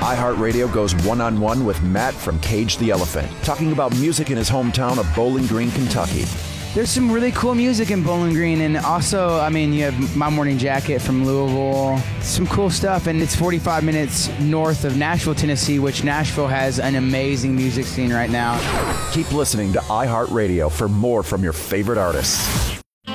iHeartRadio goes one-on-one with Matt from Cage the Elephant, talking about music in his hometown of Bowling Green, Kentucky. There's some really cool music in Bowling Green, and also, I mean, you have My Morning Jacket from Louisville, some cool stuff, and it's 45 minutes north of Nashville, Tennessee, which Nashville has an amazing music scene right now. Keep listening to iHeartRadio for more from your favorite artists.